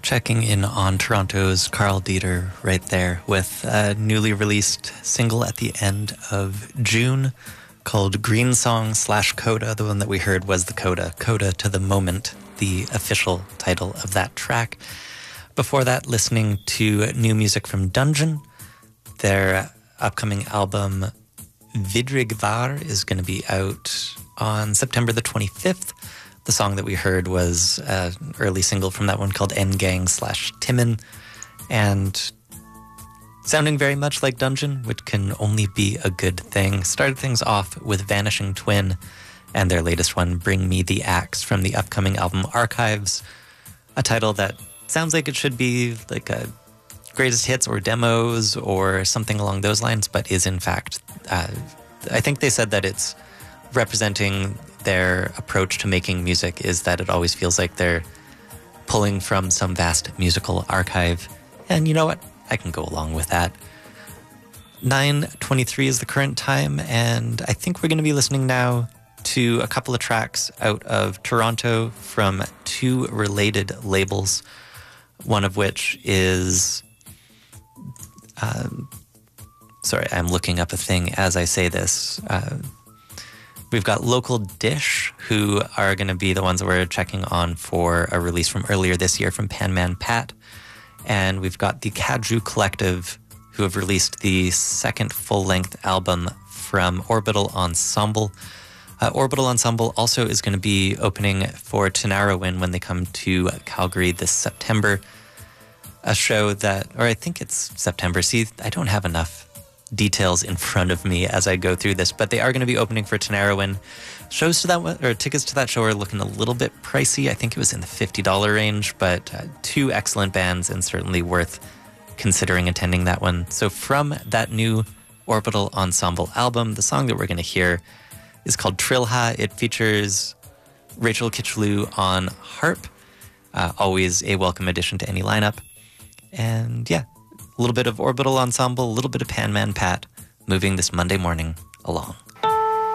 Checking in on Toronto's Carl Dieter right there with a newly released single at the end of June called Green Song / Coda. The one that we heard was the Coda. Coda to the Moment, the official title of that track. Before that, listening to new music from Dungeon. Their upcoming album Vidrigvar is going to be out on September the 25th. The song that we heard was an early single from that one called N-Gang / Timon, and sounding very much like Dungeon, which can only be a good thing. Started things off with Vanishing Twin and their latest one, Bring Me the Axe, from the upcoming album Archives, a title that sounds like it should be like a greatest hits or demos or something along those lines, but is in fact, I think they said that it's representing their approach to making music is that it always feels like they're pulling from some vast musical archive. And you know what? I can go along with that. 9:23 is the current time, and I think we're going to be listening now to a couple of tracks out of Toronto from two related labels, one of which is... sorry, I'm looking up a thing as I say this. We've got Local Dish, who are going to be the ones that we're checking on for a release from earlier this year from Panman Pat. And we've got the Kaju Collective, who have released the second full-length album from Orbital Ensemble. Orbital Ensemble also is going to be opening for Tinariwen when they come to Calgary this September. A show that, or I think it's September. See, I don't have enough details in front of me as I go through this, but they are going to be opening for Tinariwen. Shows to that one, or tickets to that show are looking a little bit pricey. I think it was in the $50 range, but two excellent bands and certainly worth considering attending that one. So from that new Orbital Ensemble album, the song that we're going to hear is called Trilha. It features Rachel Kitchlew on harp, always a welcome addition to any lineup. And yeah, a little bit of Orbital Ensemble, a little bit of Panman Pat, moving this Monday morning along.